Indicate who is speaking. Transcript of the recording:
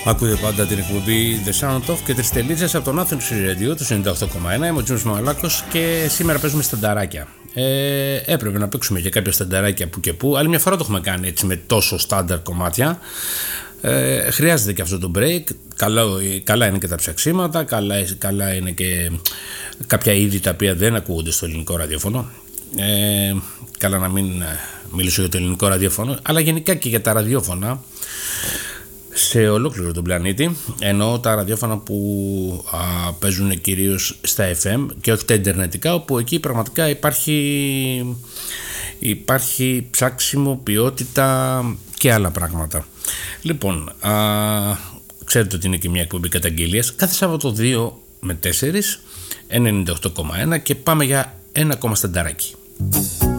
Speaker 1: Ακούτε πάντα την εκπομπή The Sound Of και τις τελίτσες από τον Athens Radio του 98,1. Είμαι ο Τζίμος Μαλάκος και σήμερα παίζουμε στανταράκια. Έπρεπε να παίξουμε και κάποια στανταράκια που και που. Άλλη μια φορά το έχουμε κάνει έτσι με τόσο στάνταρ κομμάτια. Χρειάζεται και αυτό το break. Καλά είναι και τα ψαξίματα. Καλά είναι και κάποια είδη τα οποία δεν ακούγονται στο ελληνικό ραδιόφωνο. Καλά να μην μιλήσω για το ελληνικό ραδιόφωνο, αλλά γενικά και για τα ραδιόφωνα σε ολόκληρο τον πλανήτη. Εννοώ τα ραδιόφωνα που παίζουν κυρίως στα FM και όχι τα ιντερνετικά, όπου εκεί πραγματικά υπάρχει ψάξιμο, ποιότητα και άλλα πράγματα. Λοιπόν, ξέρετε ότι είναι και μια εκπομπή καταγγελίας κάθε Σάββατο 2 με 4 98,1 και πάμε για ένα ακόμα στανταράκι.